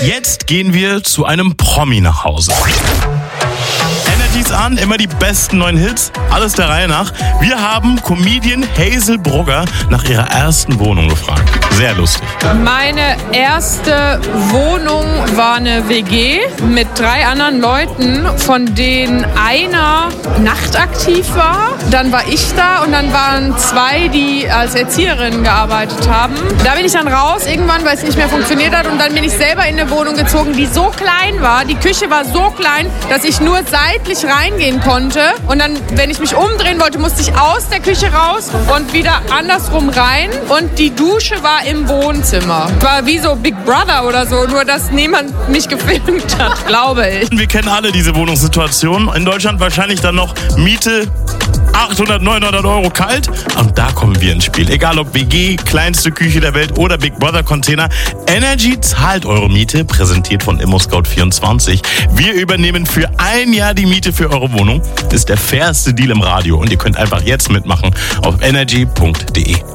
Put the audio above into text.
Jetzt gehen wir zu einem Promi nach Hause. Energies an, immer die besten neuen Hits, alles der Reihe nach. Wir haben Comedian Hazel Brugger nach ihrer ersten Wohnung gefragt. Sehr lustig. Meine erste Wohnung war eine WG mit 3 anderen Leuten, von denen einer nachtaktiv war. Dann war ich da und dann waren 2, die als Erzieherinnen gearbeitet haben. Da bin ich dann raus irgendwann, weil es nicht mehr funktioniert hat. Und dann bin ich selber in eine Wohnung gezogen, die so klein war. Die Küche war so klein, dass ich nur seitlich reingehen konnte. Und dann, wenn ich mich umdrehen wollte, musste ich aus der Küche raus und wieder andersrum rein. Und die Dusche war im Wohnzimmer. War wie so Big Brother oder so, nur dass niemand mich gefilmt hat, glaube ich. Wir kennen alle diese Wohnungssituation. In Deutschland wahrscheinlich dann noch Miete 800, 900 Euro kalt. Und da kommen wir ins Spiel. Egal ob WG, kleinste Küche der Welt oder Big Brother Container. Energy zahlt eure Miete, präsentiert von ImmoScout24. Wir übernehmen für 1 Jahr die Miete für eure Wohnung. Das ist der fairste Deal im Radio. Und ihr könnt einfach jetzt mitmachen auf energy.de.